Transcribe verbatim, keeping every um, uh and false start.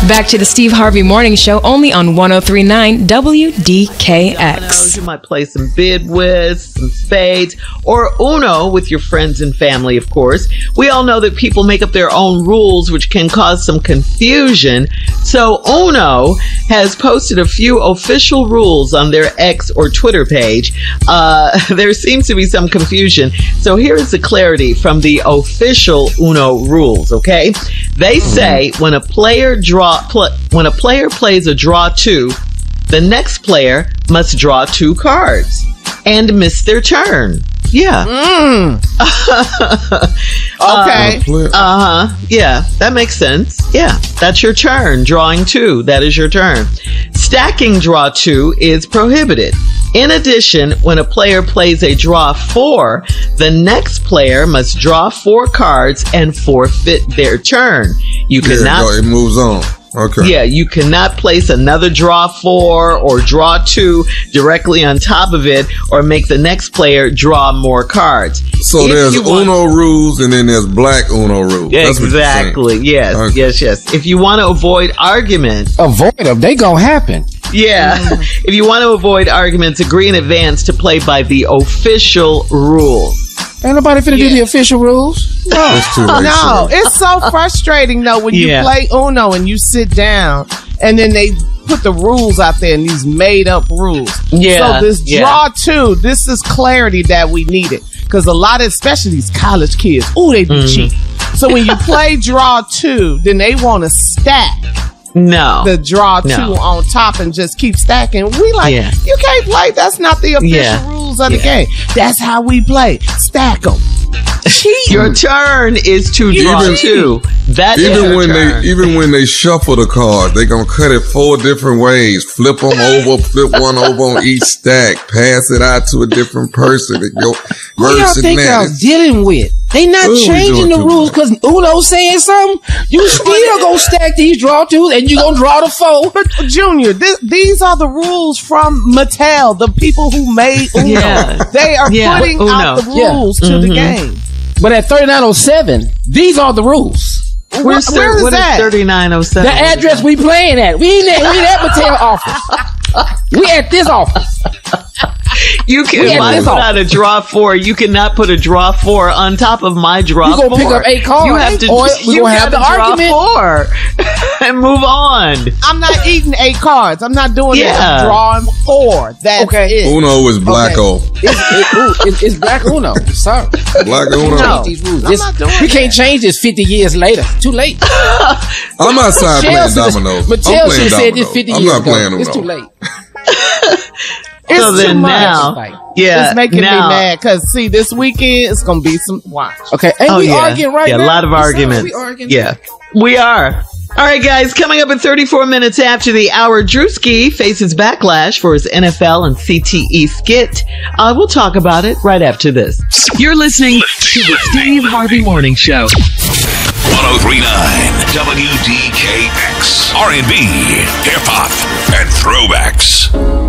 Back to the Steve Harvey Morning Show, only on one oh three point nine W D K X. You might play some bid whist, some spades, or Uno with your friends and family, of course. We all know that people make up their own rules, which can cause some confusion. So Uno has posted a few official rules on their X or Twitter page. Uh, there seems to be some confusion. So here is the clarity from the official Uno rules, okay? They say when a player draw pl- when a player plays a draw two, the next player must draw two cards and miss their turn. Yeah. Mm. Okay. Uh huh. Yeah, that makes sense. Yeah, that's your turn. Drawing two, that is your turn. Stacking draw two is prohibited. In addition, when a player plays a draw four, the next player must draw four cards and forfeit their turn. You Yeah, cannot. go, it moves on. Okay. Yeah, you cannot place another draw four or draw two directly on top of it or make the next player draw more cards. So If there's you want- Uno rules and then there's black Uno rules. That's what you're saying. Exactly. Yes. Okay. Yes. Yes. If you want to avoid argument, Avoid them. They gonna happen. yeah. If you want to avoid arguments, agree in advance to play by the official rules. Ain't nobody finna do the official rules. No. It's too late. No, Sheree. it's so frustrating though when Yeah. you play Uno and you sit down and then they put the rules out there and these made up rules. Yeah, So this yeah. draw two, this is clarity that we needed because a lot of, especially these college kids, ooh, they be Mm-hmm. cheap. So when you play draw two, then they want to stack No. the draw No. two on top and just keep stacking. We like, Yeah. you can't play. That's not the official Yeah. rules of the Yeah. game. That's how we play. Stack them. Cheat. Your turn is to draw Even- two. That is Even your when turn. they even when they shuffle the cards, they gonna cut it four different ways. Flip them over, flip one over on each stack, pass it out to a different person. It go Who y'all worse than think y'all that. dealing with? They not Ooh, we changing doing the too rules much. because Uno saying something. You still gonna stack these draw twos and you gonna draw the four. But Junior, this, these are the rules from Mattel, the people who made Uno. Yeah. They are Yeah, putting Uno. out the Yeah. rules to the game. But at thirty-nine oh seven, these are the rules. Where's Where- where is what that? is thirty-nine oh seven? The address we playing at. We ain't at, we ain't at Mattel office. We at this office. You can We if at I this put office. out a draw four. You cannot put a draw four on top of my draw You gonna four. pick up eight cards, You have to. or we you gonna have gotta the draw argument. four and move on. I'm not eating eight cards. I'm not doing Yeah. it. I'm drawing four. That's Okay. it. Uno is black O. It's, it, ooh, it, it's Black Uno. Sorry. Black Uno. No. These rules. I'm This- not doing we that. can't change this fifty years later. Too late. I'm outside playing Chelsea- dominoes. But I'm Chelsea playing said this dominoes. fifty I'm years not ago. playing Uno. It's too late. It's so too then much. now, yeah, It's making now, me mad because see, this weekend it's gonna be some watch. Okay. Ain't Oh we yeah, arguing right yeah, now? a lot of It sounds like arguments. we arguing. Yeah, we are. All right, guys, coming up at thirty-four minutes after the hour, Drewski faces backlash for his N F L and C T E skit. Uh, we'll talk about it right after this. You're listening to the Steve Harvey Morning Show. one oh three point nine W D K X. R and B, hip hop, and throwbacks.